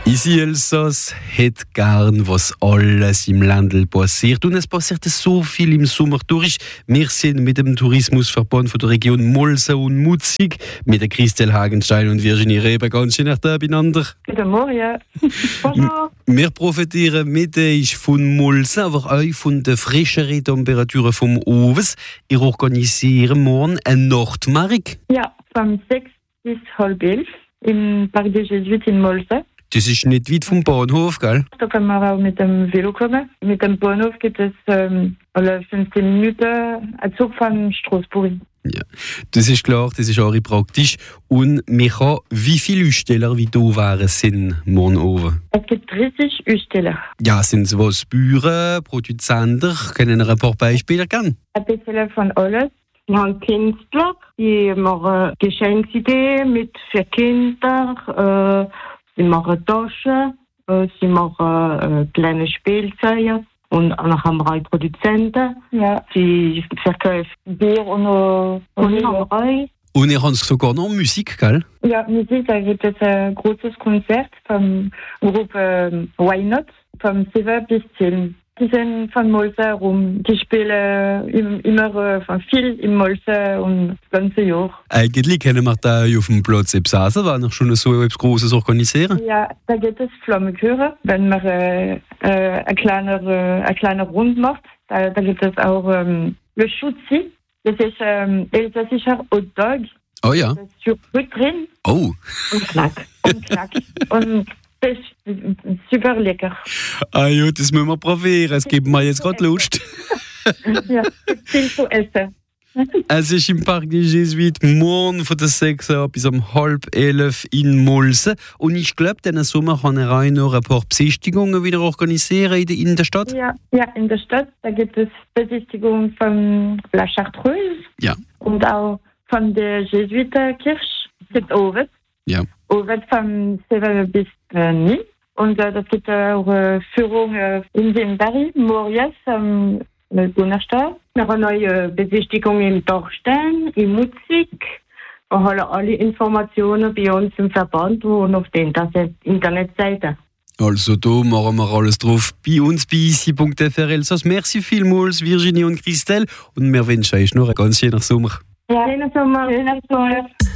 Ici Elsass hat gern, was alles im Ländl passiert. Und es passiert so viel im Sommer durch. Wir sind mit dem Tourismusverband von der Region Molse und Mutzig, mit der Christel Hagenstein und Virginie Reber ganz schön nach da beieinander. Guten Morgen. Bonjour. Wir profitieren mit euch von Molse, aber auch von den frischeren Temperaturen vom Ovens. Ihr organisiert morgen einen Nachtmarkt. Ja, vom 6 bis halb 11 im Parc des Jésuites in Molse. Das ist nicht weit vom Bahnhof, gell? Da kann man auch mit dem Velo kommen. Mit dem Bahnhof gibt es alle 15 Minuten ein Zug von Straßburg. Ja, das ist klar, das ist auch praktisch. Und wir haben, wie viele Aussteller wie da wären sind morgen oben? Es gibt 30 Aussteller. Ja, sind es was Bauern, Produzenten? Können wir ein paar Beispiele geben? Ein bisschen von alles. Wir haben Künstler, die machen Geschenksideen für Kinder. Sie machen Taschen, sie machen kleine Spielzeuge und dann haben wir auch Produzenten. Ja. Sie verkaufen Bier und Brauerei. Und ihr habt sogar noch Musik, gell? Ja, Musik, da gibt es ein großes Konzert vom Gruppe Why Not, vom 7 bis 10. Die sind von Molse herum. Die spielen immer viel in Molse und das ganze Jahr. Eigentlich können wir da auf dem Platz Ebsasa, wenn wir schon so etwas Großes organisieren. Ja, da gibt es Flammekuchen, wenn man eine kleine Runde macht. Da gibt es auch le Schutzi. Das ist elsässischer Hotdog. Oh ja. Das ist Joghurt drin. Oh. Und Knack. Und das ist super lecker. Ah ja, das müssen wir probieren. Es gibt mir jetzt gerade Lust. Ja, viel zu essen. Es ist im Parc des Jésuites morgen von der 6 Uhr bis um halb 11 in Molse. Und ich glaube, diesen Sommer kann er auch noch ein paar Besichtigungen wieder organisieren in der Stadt. Ja, in der Stadt. Da gibt es Besichtigungen von La Chartreuse. Ja. Und auch von der Jesuitenkirche. Das gibt Ovid. Ja. Ovid von 7 bis 9. Und das gibt auch Führung in den Paris, Morias, Donnerstag. Wir haben neue Besichtigungen im Dachstein, in Mutzig. Wir haben alle Informationen bei uns im Verband und auf der Internetseite. Also da machen wir alles drauf bei uns bei isi.fr Elsass. Merci vielmals Virginie und Christel und wir wünschen euch noch einen ganz schönen Sommer. Ja, schönen Sommer.